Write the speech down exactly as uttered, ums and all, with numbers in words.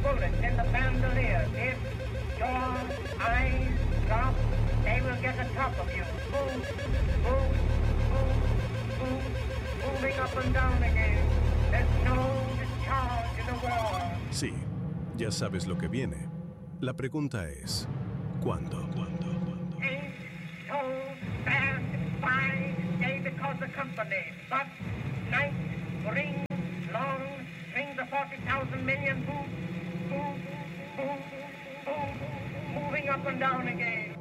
bullets in the bandolier. If your eyes drop, they will get atop of you. Move, move, move, move, moving up and down again. There's no discharge in the world. Sí, ya sabes lo que viene. La pregunta es, ¿cuándo? ¿Cuándo? ¿Cuándo? Ain't so fast, fine day because of company, but night brings long strings of forty thousand million move, move, move, move, moving up and down again.